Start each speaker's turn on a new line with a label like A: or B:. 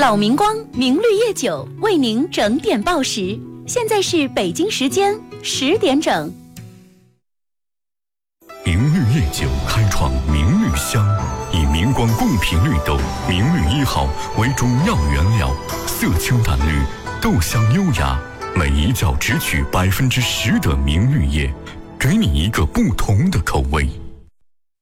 A: 老明光明绿叶酒为您整点报时，现在是北京时间10点整。
B: 明绿叶酒开创明绿香，以明光贡品绿豆明绿1号为主要原料，色清淡绿，豆香优雅，每一角只取10%的明绿叶，给你一个不同的口味。